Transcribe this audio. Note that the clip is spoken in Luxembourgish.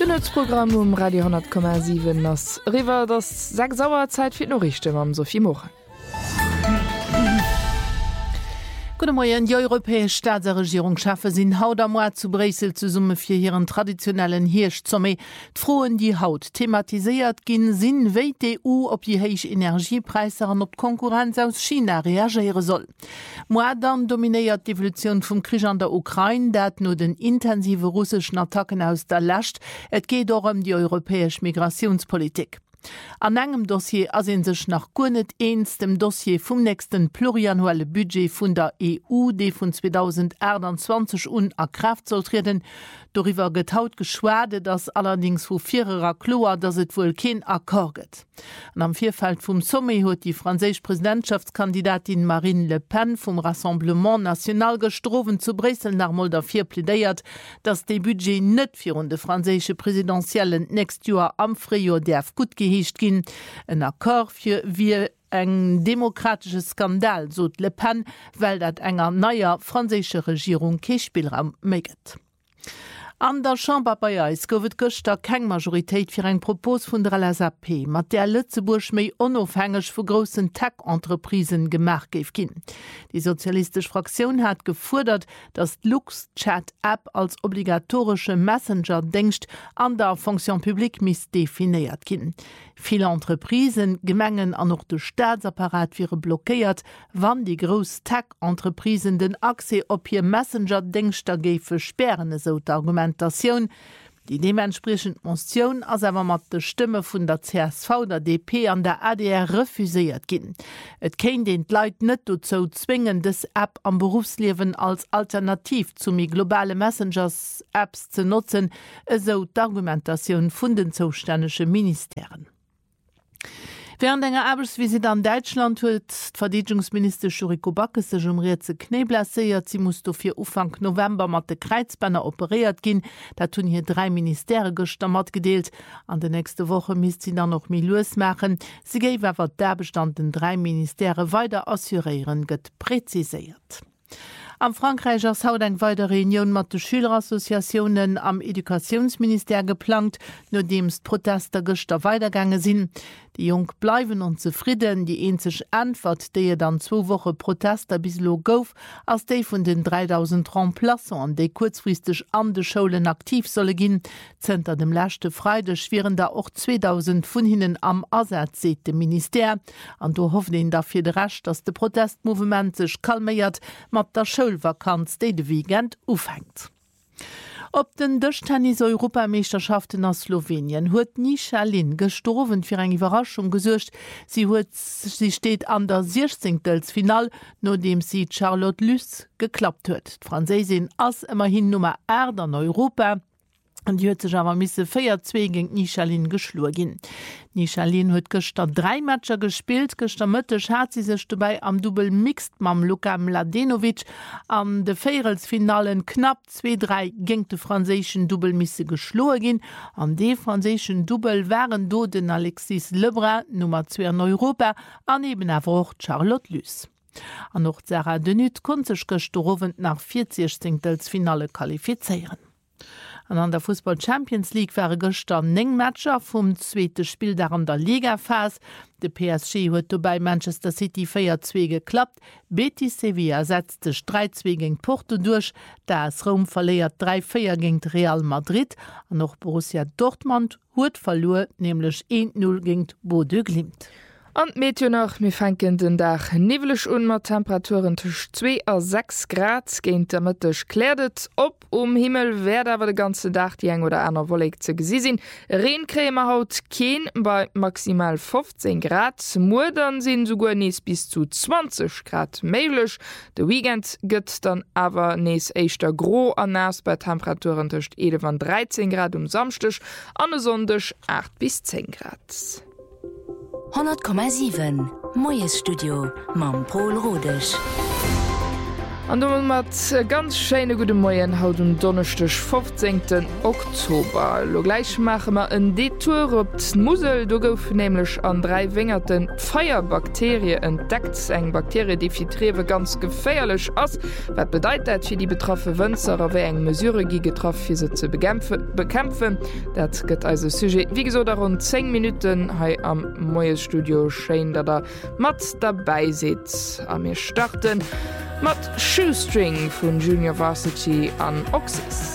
Nutzprogramm Radio 10,7 ass River das sag sauer Zeit fir no Richte am Sophie Moche. Gute Morgen, die Europäische Staatsregierung schaffe sinn haut am Mois zu Bresel zu Summe fir ihren traditionellen Hirschzomme. D'Froen die Haut thematisiert gin sinn wéi d'EU op die heich Energiepreise an op Konkurrenz aus China reagiere soll. Mois dann dominiert d'Evolution vum Krieg an der Ukraine, dat no den intensive russischen Attacken aus der Lächt. Et geht darum die europäische Migrationspolitik. An engem Dossier asinn sech nach gunnet eens dem Dossier vum nächsten pluriannuelle Budget vun der EU, de vun 2021 a Kraft soll treten. Doriwer getaut geschwade, dass allerdings vu vierer Kloer, dass et wohl kein Akkordet. Am Vierfeld vum Sommet huet die französisch Präsidentschaftskandidatin Marine Le Pen vom Rassemblement National gestroven zu Bresel nach Moldau 4 plädeiert, dass de Budget net vir de französische präsidentiellen nächst Jahr am Frühjahr derf gut geheescht gin. Ein Akkord für wir eng demokratische Skandal, so Le Pen, weil dat enger neuer französische Regierung Kespielraum meget. An der Chambre Bayais gowet gëchter keng Majoritéit fir eng Propos vun der LSAP, mat der Lützeburg méi onofhängig vu grossen Tech-Entreprisen gemerk geif ginn. Die sozialistische Fraktion hat gefordert, dass Lux-Chat-App als obligatorische Messenger denkst an der Fonction publique mis definiert ginn. Viele Entreprisen, Gemengen an noch de Staatsapparat wäre blockiert, wann die groß Tech-Entreprisen den Access op ihr Messenger-Denkster geife sperren, so die Argumentation. Die dementsprechend Motion as awer mat de Stimme vun der CSV, der DP an der ADR refuséiert ginn. Et kenint den Leiit net dazu zwingen, des App am Berufsleben als Alternativ zu mi globale Messengers-Apps zu nutzen, so d'Argumentation vun den zuständige Ministeren. Während enger Arbeitsvisit an Deutschland huet Verteidigungsminister Schuriko Backes sech Rieze Knie blessiert. Sie muss fir Ufang November mat de Kreizbänder operiert gin. Dat tun hier 3 Ministere gestammert gedeelt. An de nächste Woche misst sie dann noch Milus machen. Sie géif awer der bestanden 3 Ministere weiter assurieren gëtt präzisiert. Am Frankreich ass haut eng weitere Reunion mat de Schülerassoziationen am Edukationsminister geplant, no demst Protester gëster weitergange sinn. Die Jung bleiwen unzufrieden, die enzech Antwort, déi dann 2 Woche Protester bis lo gouf, ass déi vun den 3000 Remplaçants, an déi kurzfristig an de Schulen aktiv solle ginn. Zenter dem lächte Freide schwieren da och 2000 vun hinnen am Ersatz, seet dem Minister. An do hoffen den dafir de recht, dass de Protestmovement sech kalmeiert, mat der Schulvakanz déi de Weekend ufhängt. Op den Dëchtennis-Europameisterschaften aus Slowenien huet Nisha Lin gestorven fir eng Überraschung gesuercht. Sie steht an der 16. Final, no dem sie Charlotte Luce geklappt huet. Französin ass immerhin Nummer 1 an Europa. Und die huet sech awer misse 4-2 gegen Nishalin geschlur gin. Nishalin huet gestern 3 Matcher gespielt, gestern Mëttech hat sie sech dabei am Double Mixed mam Luka Mladenovic am de Finalen knapp 2-3 gegen de franzésischen Double-Misse geschlur gin. Am de franzésischen Double waren do den Alexis Lebrun, Nummer 2 in Europa, aneben awer auch Charlotte Luce. An noch Sarah Denut kon sech gestorven nach 40. Finale qualifizieren. An der Fußball Champions League wäre gestern 9 Matcher vom 2. Spiel an der Liga-Phase. De PSG huet bei Manchester City 4-2 geklappt. Betis Sevilla setzte 3-2 gegen Porto durch. Das Rom verleiert 3-4 gegen Real Madrid. Und noch Borussia Dortmund huet verloren, nämlich 1-0 gegen Bodø Glimt. An Meteo nach mir fenken den Dach nivelech mat Temperaturen tuch 2 a 6 Grad géint der Mëttech klädet op Himmel werd awer de ganze Dach die eng oder aner Wolleg ze gesi sinn. Reenkrämer haut Keen bei maximal 15 Grad. Mudern sinn sogar nees bis zu 20 Grad méiglech. De Weekend gëtt dann awer nees eichter Gro an nass bei Temperaturen tucht 11 an 13 Grad Samstech, an Sondech 8 bis 10 Grad. 100,7 Moes Studio mam Paul Rodech. An du mat ganz schöne gute Moien haut Donnerstag 15. Oktober. Lo gleich machen wir en Detour op d'Musel, du gouf nämlich an 3 wingerten Feierbakterien entdeckt. Eng Bakterie, die für Trewe ganz gefährlich ass. Was bedeutet für die betroffene Wënzer awer eng Mesure gi getroffen, fir se zu bekämpfen. Dat gëtt also Sujet wie gesagt rund 10 Minuten hei am Moes Studio Schein, dat der mat dabei sitzt. Am mir starten mat Shoestring vun Junior Varsity an Oxys.